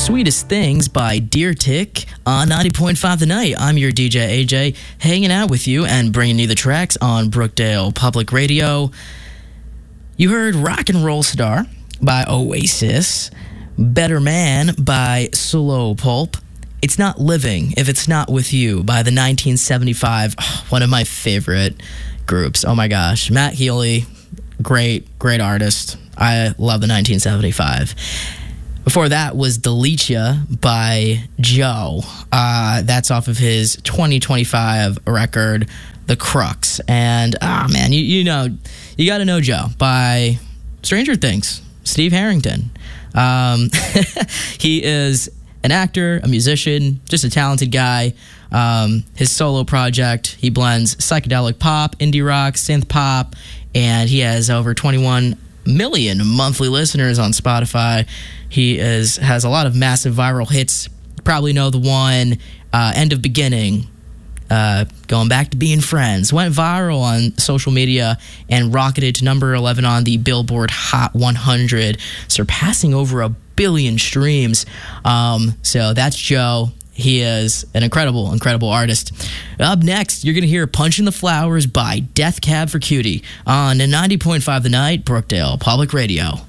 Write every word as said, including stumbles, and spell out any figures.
Sweetest Things by Deer Tick on ninety point five The Night. I'm your D J A J, hanging out with you and bringing you the tracks on Brookdale Public Radio. You heard Rock and Roll Star by Oasis, Better Man by Slow Pulp, It's Not Living If It's Not With You by the nineteen seventy-five, oh, one of my favorite groups. Oh my gosh, Matt Healy, great, great artist. I love the nineteen seventy-five. Before that was Delicia by Joe. Uh, that's off of his twenty twenty-five record, The Crux. And, ah, oh man, you, you know, you got to know Joe by Stranger Things, Steve Harrington. Um, he is an actor, a musician, just a talented guy. Um, his solo project, he blends psychedelic pop, indie rock, synth pop, and he has over twenty-one million monthly listeners on Spotify. He is has a lot of massive viral hits. You probably know the one, uh, End of Beginning, uh, going back to being friends. Went viral on social media and rocketed to number eleven on the Billboard Hot one hundred, surpassing over a billion streams. Um, so that's Joe. He is an incredible, incredible artist. Up next, you're going to hear Punch in the Flowers by Death Cab for Cutie on ninety point five The Night, Brookdale Public Radio.